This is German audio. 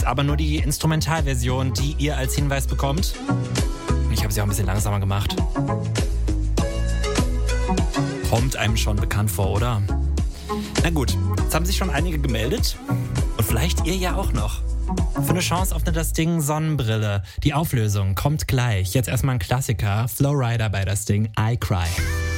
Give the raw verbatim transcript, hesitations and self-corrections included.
aber nur die Instrumentalversion, die ihr als Hinweis bekommt. Ich habe sie auch ein bisschen langsamer gemacht. Kommt einem schon bekannt vor, oder? Na gut, jetzt haben sich schon einige gemeldet. Und vielleicht ihr ja auch noch. Für eine Chance auf eine Das Ding Sonnenbrille. Die Auflösung kommt gleich. Jetzt erstmal ein Klassiker. Flowrider bei Das Ding I Cry.